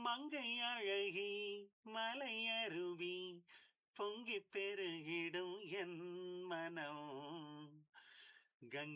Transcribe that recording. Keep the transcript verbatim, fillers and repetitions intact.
மங்கை அழகி மலையருவி பொங்கிப் பெருகிடும் என் மனம் கங்கை